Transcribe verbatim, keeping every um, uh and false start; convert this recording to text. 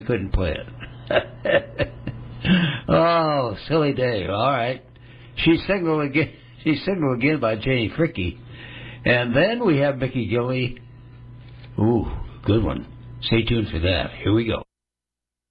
couldn't play it. Oh, silly day. All right. She signaled again. She signaled again by Janie Fricke. And then we have Mickey Gilley. Ooh, good one. Stay tuned for that. Here we go.